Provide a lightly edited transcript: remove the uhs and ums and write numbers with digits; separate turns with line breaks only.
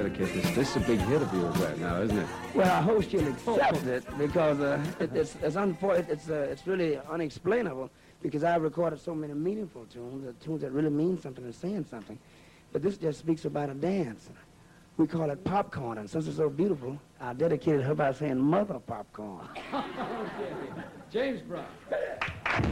dedicate this. This is a big hit of yours right now, isn't it?
Well, I hope she'll accept it because it's really unexplainable because I've recorded so many meaningful tunes that really mean something and saying something. But this just speaks about a dance. We call it popcorn, and since it's so beautiful, I dedicated her by saying Mother Popcorn.
Okay. James Brown.